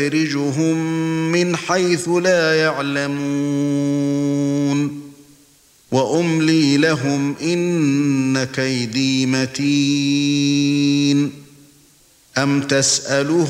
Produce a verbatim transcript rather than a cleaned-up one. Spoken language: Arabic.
ونستدرجهم من حيث لا يعلمون وأملي لهم إن كيدي متين أم تسألهم